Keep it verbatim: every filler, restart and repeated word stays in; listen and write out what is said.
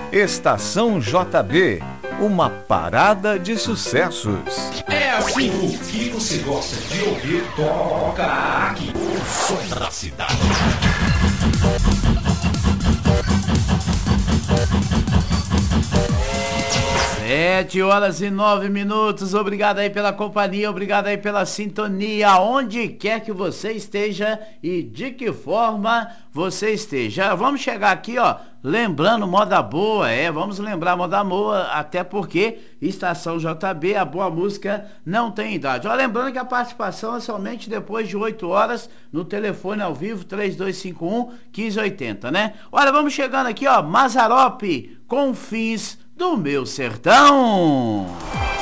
Estação J B, uma parada de sucessos. É assim, o que você gosta de ouvir, toca aqui. O som da cidade. Sete horas e nove minutos, obrigado aí pela companhia, obrigado aí pela sintonia, onde quer que você esteja e de que forma você esteja. Vamos chegar aqui, ó, lembrando moda boa, é, vamos lembrar moda boa, até porque Estação J B, a boa música não tem idade. Ó, lembrando que a participação é somente depois de oito horas no telefone ao vivo, três dois cinco um, um cinco oito zero, né? Olha, vamos chegando aqui, ó, Mazzaropi, Confins do Meu Sertão.